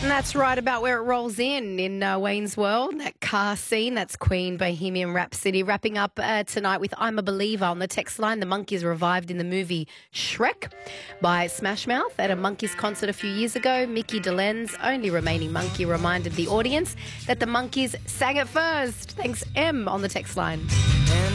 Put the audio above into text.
That's right about where it rolls in Wayne's World, that car scene. That's Queen, Bohemian Rhapsody. Wrapping up tonight with I'm a Believer on the text line. The Monkees revived in the movie Shrek by Smash Mouth at a Monkees concert a few years ago. Mickey DeLenz, only remaining Monkee, reminded the audience that the Monkees sang it first. Thanks, M, on the text line.